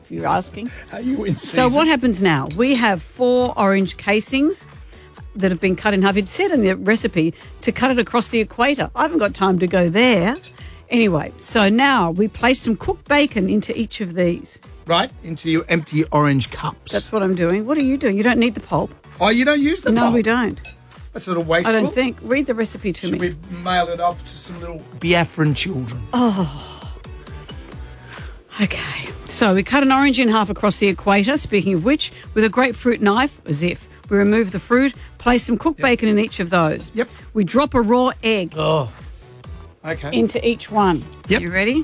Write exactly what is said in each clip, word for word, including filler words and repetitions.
if you're asking. Are you in season? So what happens now? We have four orange casings that have been cut in half. It said in the recipe to cut it across the equator. I haven't got time to go there. Anyway, so now we place some cooked bacon into each of these. Right, into your empty orange cups. That's what I'm doing. What are you doing? You don't need the pulp. Oh, you don't use the No, pulp? we don't. That's a little wasteful. I don't think. Read the recipe to Should me. we mail it off to some little Biafran children? Oh. Okay. So we cut an orange in half across the equator, speaking of which, with a grapefruit knife, as if. We remove the fruit, place some cooked Yep. bacon in each of those. Yep. We drop a raw egg Oh. Okay. into each one. Yep. You ready?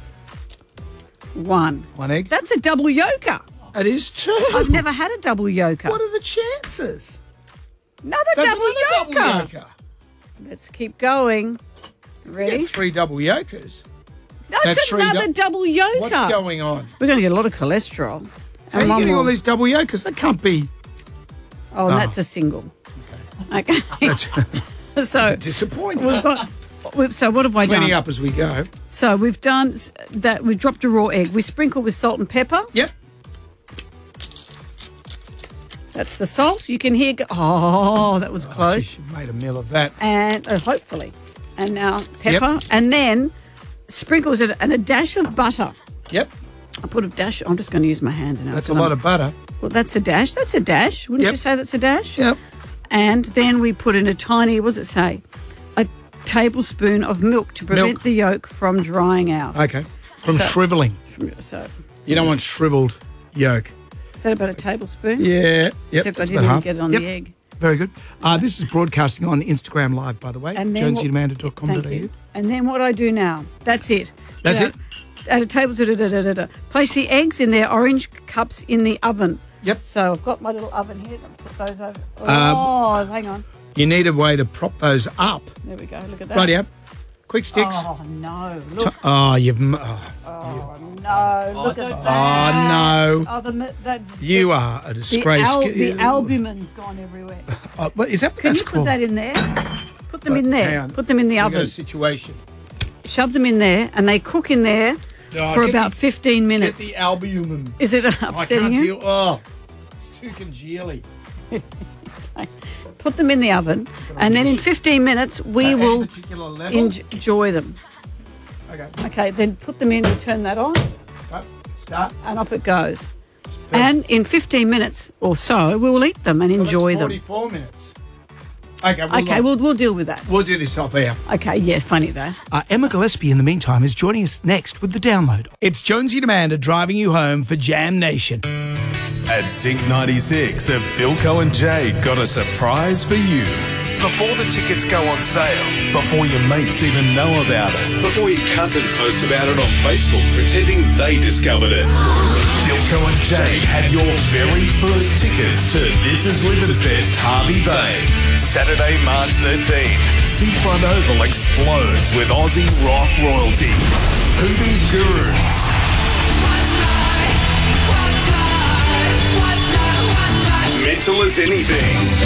One. One egg. That's a double yolker. It is two. I've never had a double yolker. What are the chances? Another That's double another yolker. double yolker. Let's keep going. Ready? Get three double yolkers. That's, That's three another dou- double yolker. What's going on? We're going to get a lot of cholesterol. How are And you one getting all more. these double yolkers? That can't be. Oh, and Oh. that's a single. Okay. That's so disappointing. we've got. We've, so what have I Cleaning done? up as we go. So we've done s- that. We've dropped a raw egg. We sprinkle with salt and pepper. Yep. That's the salt. You can hear. Go- oh, that was Oh, close. geez, you made a meal of that. And uh, hopefully, and now pepper, Yep. and then sprinkles it and a dash of butter. Yep. I put a dash. I'm just going to use my hands now. That's a 'cause lot I'm- of butter. Well, that's a dash. That's a dash. Wouldn't Yep. you say that's a dash? Yep. And then we put in a tiny. What does it say? A tablespoon of milk to prevent Milk. the yolk from drying out. Okay. From So- shriveling. So You don't want shriveled yolk. is that about a tablespoon? Yeah. Yep. Except I that's didn't about even half. get it on Yep. the egg. Very good. Uh, this is broadcasting on Instagram Live, by the way. And then jonesy what- amanda dot com dot a u. Thank you. And then what I do now? That's it. That's You know, it? At a table, da, da, da, da, da, da. Place the eggs in their orange cups in the oven. Yep. So I've got my little oven here. I'll put those over. Um, Oh, hang on. You need a way to prop those up. There we go. Look at that. Right, yeah. Quick sticks. Oh, no. Look. Oh, you've. m- Oh, Oh, no. Look at oh, that. no. Oh, the, the, you are a the, disgrace. al- the albumin's gone everywhere. Oh, what, is that what Can that's you put called? that in there? Put them in Hang there. on. Put them in the We've got oven. a situation. Shove them in there, and they cook in there No, for get about the- fifteen Get minutes. the albumin. Is it I upsetting can't you? deal. Oh, it's too congealy. Put them in the oven, and then in fifteen minutes we At any will particular level. en- enjoy them. Okay. Okay, then put them in and turn that on, Right. Start. and off it goes. And in fifteen minutes or so, we will eat them and Well, enjoy it's them. forty-four minutes. Okay. We'll Okay, we'll we'll deal with that. we'll do this off air. Okay, yeah, funny that. Uh, Emma Gillespie, in the meantime, is joining us next with the download. It's Jonesy and Amanda driving you home for Jam Nation. At Sync ninety-six, have Bilko and Jade got a surprise for you. Before the tickets go on sale, before your mates even know about it, before your cousin posts about it on Facebook pretending they discovered it. Bilko and Jade have your very first tickets to This Is Living Fest Harvey Bay. Saturday, March thirteenth. Seafront Oval explodes with Aussie rock royalty. Hoodoo Gurus. Mental as anything.